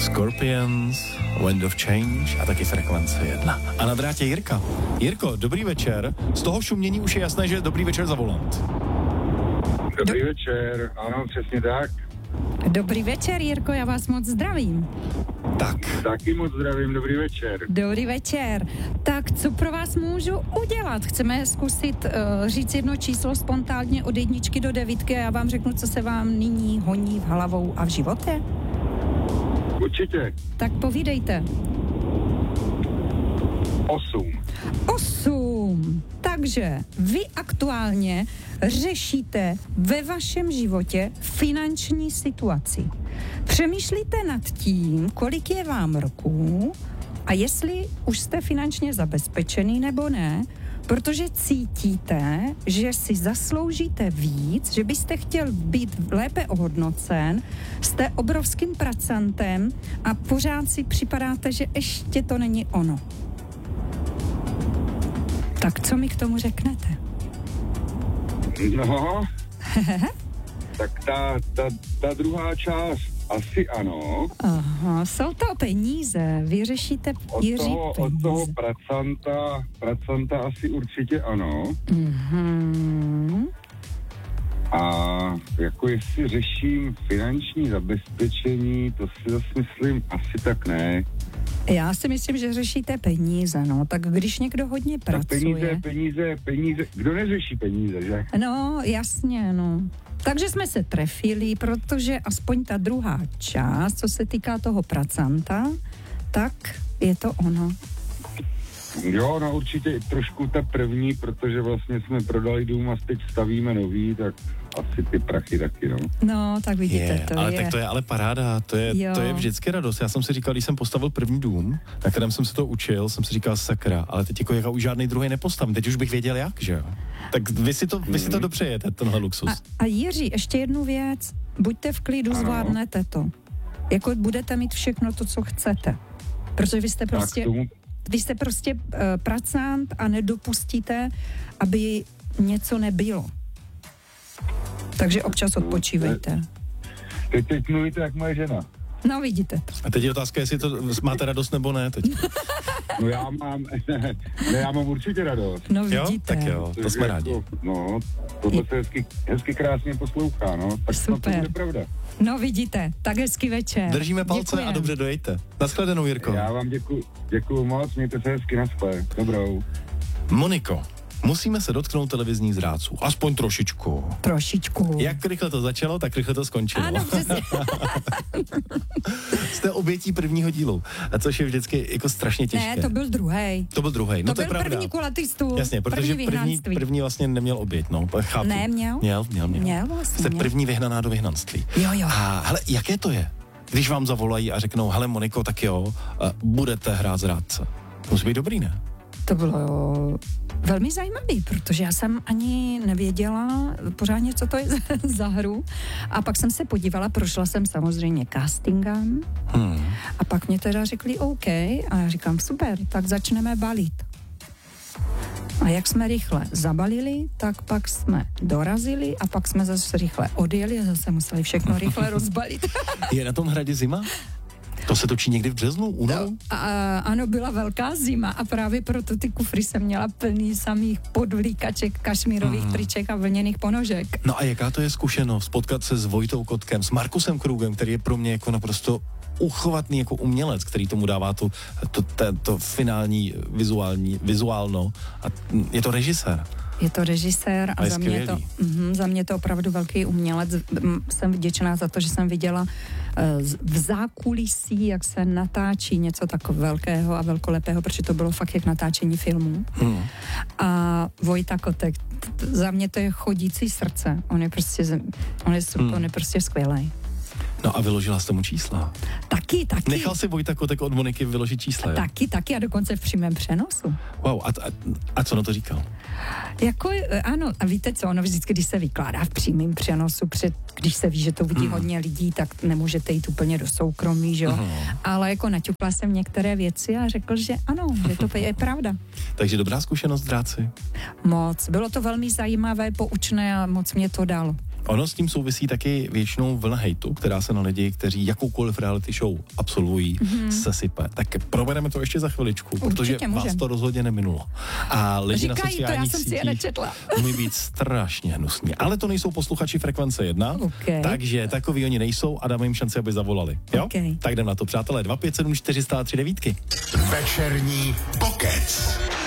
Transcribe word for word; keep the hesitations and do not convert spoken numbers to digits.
Scorpions, Wind of Change a taky Frekvence jedna. A na drátě Jirka. Jirko, dobrý večer. Z toho šumění už je jasné, že je dobrý večer za volant. Dobrý Do... večer, ano, přesně tak. Dobrý večer, Jirko, já vás moc zdravím. Tak. Taky moc zdravím, dobrý večer. Dobrý večer. Tak, co pro vás můžu udělat? Chceme zkusit uh, říct jedno číslo spontánně od jedničky do devítky a já vám řeknu, co se vám nyní honí v hlavou a v životě? Určitě. Tak povídejte. Osm. Osm. Takže vy aktuálně řešíte ve vašem životě finanční situaci. Přemýšlíte nad tím, kolik je vám roků a jestli už jste finančně zabezpečený nebo ne, protože cítíte, že si zasloužíte víc, že byste chtěl být lépe ohodnocen, jste obrovským pracantem a pořád si připadáte, že ještě to není ono. Tak co mi k tomu řeknete? No, tak ta, ta, ta druhá část asi ano. Aha, jsou to peníze, vy řešíte od toho, peníze. od toho pracanta, pracanta asi určitě ano. Mhm. A jako jestli řeším finanční zabezpečení, to si zase myslím asi tak ne. Já si myslím, že řešíte peníze, no, tak když někdo hodně Tak pracuje... peníze, peníze, peníze, kdo neřeší peníze, že? No, jasně, no. Takže jsme se trefili, protože aspoň ta druhá část, co se týká toho pracanta, tak je to ono. Jo, no určitě trošku ta první, protože vlastně jsme prodali dům a teď stavíme nový, tak asi ty prachy taky, no. No, tak vidíte, je, to ale je... tak to je ale paráda, to je, to je vždycky radost. Já jsem si říkal, když jsem postavil první dům, na kterém jsem se to učil, jsem si říkal sakra, ale teď jako, jako už žádný druhý nepostavím, teď už bych věděl jak, že jo. Tak vy si to, vy si to dopřejete, tenhle luxus. A, a Jiří, ještě jednu věc, buďte v klidu, ano. Zvládnete to. Jako budete mít všechno to, co chcete. Protože vy jste prostě... Tomu... Vy jste prostě uh, pracant a nedopustíte, aby něco nebylo. Takže občas odpočívejte. Teď, teď mluvíte jak moje žena. No, vidíte to. A teď je otázka, jestli to máte radost nebo ne teď. No já mám, ne, já mám určitě radost. No vidíte. Jo? Tak jo, to jsme rádi. No, tohle se hezky, hezky krásně poslouchá, no. Tak super. To bude pravda. No vidíte, tak hezký večer. Držíme palce Děkujem. A dobře dojejte. Naschledanou, Jirko. Já vám děkuju, děkuju moc, mějte se hezky, naschle. Dobrou. Moniko, musíme se dotknout televizních zrádců. Aspoň trošičku. Trošičku. Jak rychle to začalo, tak rychle to skončilo. Ano, přesně. Jste obětí prvního dílu, což je vždycky jako strašně těžké. Ne, to byl druhý. To byl druhý. No to, to byl je pravda. první kulatý stůl. Jasně, protože první, první, první vlastně neměl oběť, no, chápu. Ne, měl? Měl, měl, měl. Měl vlastně. Jste měl. první vyhnaná do vyhnanství. Jo, jo. A hele, jaké to je, když vám zavolají a řeknou, hele Moniko, tak jo, budete hrát zrádce. To musí být dobrý, ne? To bylo velmi zajímavý, protože já jsem ani nevěděla pořádně, co to je za hru. A pak jsem se podívala, prošla jsem samozřejmě castingem hmm. a pak mě teda řekli OK a já říkám super, tak začneme balit. A jak jsme rychle zabalili, tak pak jsme dorazili a pak jsme zase rychle odjeli a zase museli všechno rychle rozbalit. Je na tom hradě zima? To se točí někdy v březnu, únoru? No, a, ano, byla velká zima a právě proto ty kufry jsem měla plný samých podvlíkaček, kašmírových hmm. triček a vlněných ponožek. No a jaká to je zkušenost potkat se s Vojtou Kotkem, s Markusem Krugem, který je pro mě jako naprosto uchvatný jako umělec, který tomu dává tu, to, to, to finální vizuální, vizuálno a je to režisér. Je to režisér a, a za, mě to, mm, za mě to opravdu velký umělec. Jsem vděčná za to, že jsem viděla uh, v zákulisí, jak se natáčí něco tak velkého a velkolepého, protože to bylo fakt jak natáčení filmů. Hmm. A Vojta Kotek, t- t- za mě to je chodící srdce. On je prostě, on je, hmm. on je prostě skvělej. No a vyložila jste mu čísla? Taky, taky. Nechal si Vojta Kotek od Moniky vyložit čísla, jo? Taky, taky a dokonce v přímém přenosu. Wow, a, a, a co na to říkal? Jako, ano, a víte co, ono vždycky, když se vykládá v přímém přenosu, před, když se ví, že to vidí hmm. hodně lidí, tak nemůžete jít úplně do soukromí, že jo? Hmm. Ale jako naťukla jsem některé věci a řekl, že ano, že to je pravda. Takže dobrá zkušenost, dráci? Moc. Bylo to velmi zajímavé, poučné a moc mě to dalo. Ono s tím souvisí taky většinou vlna hejtu, která se na lidi, kteří jakoukoliv reality show absolvují, mm-hmm. sesype. Tak probereme to ještě za chviličku, protože Určitě vás můžem. to rozhodně neminulo. A lidi na Říkají to, já sociálních jsem si je nečetla. umí být strašně hnusní. Ale to nejsou posluchači Frekvence jedna, Okay. takže takový oni nejsou a dáme jim šanci, aby zavolali. Jo? Okay. Tak jdem na to, přátelé. dva pět sedm čtyři nula tři devět. Večerní pokec.